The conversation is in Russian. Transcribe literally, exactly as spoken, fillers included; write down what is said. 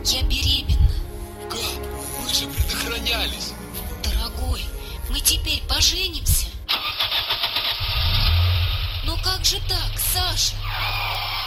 Я беременна. Как? Мы же предохранялись. Дорогой, мы теперь поженимся? Но как же так, Саша?